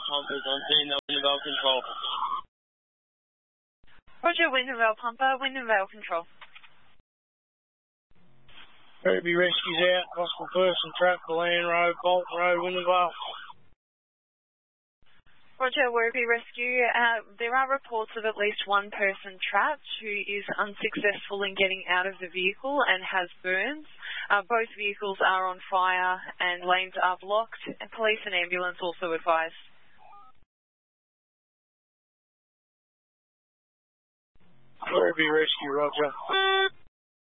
pumpers on scene. They're wind and rail control. Roger, wind and rail pumper, wind and rail control. Ruby rescues out, possible person trapped, Land Road, Bolton Road, wind and rail. Roger, Werribee Rescue. There are reports of at least one person trapped who is unsuccessful in getting out of the vehicle and has burns. Both vehicles are on fire and lanes are blocked. And police and ambulance also advised. Werribee Rescue, Roger.